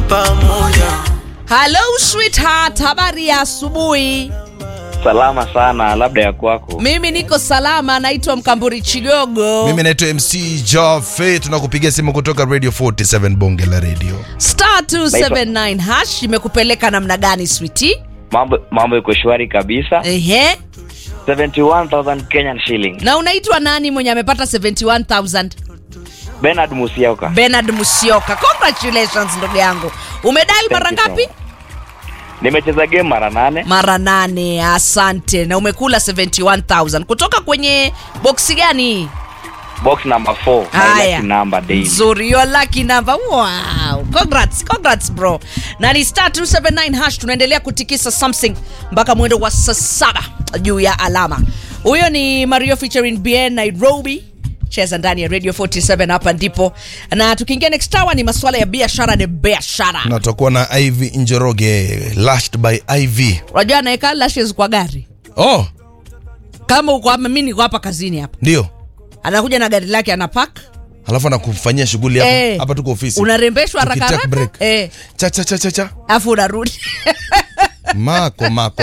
pamoja. Hello sweetheart, habari ya asubuhi? Salama sana, labda ya kwako. Mimi niko salama, naitwa Mkamburi Chigogo. Mimi naitwa MC Jaffe, tunakupigia simu kutoka Radio 47 Bonge la Radio. Star 279 hash imekupeleka namna gani sweetie? Mambo iko shwari kabisa. 71,000 Kenyan shillings. Na unaitwa nani mwenye amepata 71,000? Bernard Musioka. Bernard Musioka. Congratulations ndugu yangu. Umedial mara ngapi? Nimecheza game mara 8. Mara 8, asante. Na umekula 71,000. Kutoka kwenye box gani? Box number 4. My lucky number daily. Nzuri, your lucky number. Wow. Congrats bro. Na ni star 279 hash, tunaendelea kutikisa something mpaka mwendo wa saa 7 juu ya alama. Huyo ni Mario featuring BN Nairobi. Cheza ndani ya Radio 47, hapa ndipo. Na tukiingia next hour ni masuala ya biashara na biashara. Na tutakuwa na Ivy Njoroge, lashed by Ivy. Unajua anaeka lashes kwa gari. Oh, Kama uko hapa, mimi niko hapa kazini hapa. ndio. Anakuja na gari lake anapark. Alafu anakufanyia shughuli hapa. Hapa tuko ofisi. Unarembeshwa haraka haraka. Cha. Afu unarudi. Mako.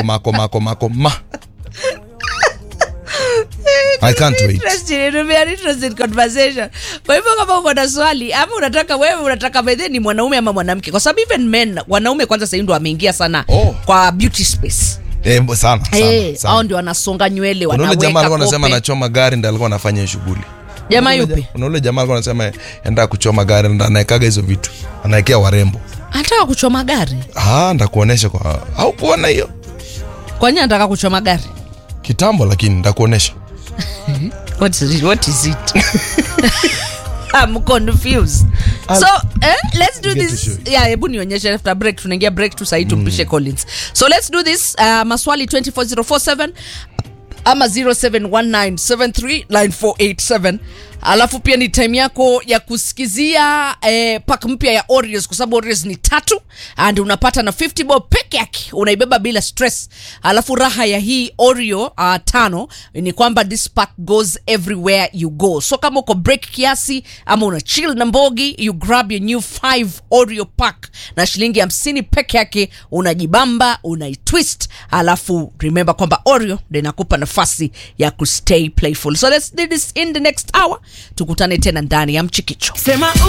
I can't wait. Interesting conversation. Kwa hivyo kama uko na swali ama unataka bedhe ni mwanaume ama mwanamke, kwa sababu even men, wanaume kwanza sasa ndio wameingia sana kwa beauty space. Sana. Hao ndio wanasonga nywele, wanaweka. Unaona jamaa alikuwa anasema anachoma gari ndio alikuwa anafanya shughuli. Jamaa yupi? Unaona jamaa alikuwa anasema enda kuchoma gari ndio anaekaga hizo vitu. Anaekea warembo. Anataka kuchoma gari? Ndakuonesha kwa. Au kuona hiyo? Kwa nini anataka kuchoma gari? Kitambo, lakini ndakuonesha. What is it? I'm confused. So, let's do this. Yeah, hebu nionyeshe after break. Tunaingia break tu sasa tumpishe Collins. So let's do this. Maswali 24047 ama 0719739487. Alafu pia ni time yako ya kusikizia pack mpya ya Oreos, kwa sababu Oreos ni 3 and unapata na 50 bob peke yake, unaibeba bila stress. Alafu raha ya hii Oreo 5 ni kwamba this pack goes everywhere you go. So kama uko break kiasi ama una chill na mbogi, you grab your new 5 Oreo pack na shilingi 50 peke yake, unajibamba, unaitwist. Alafu remember kwamba Oreo ndio inakupa nafasi ya kustay playful. So let's do this in the next hour. Tukutane tena ndani ya Mchikicho.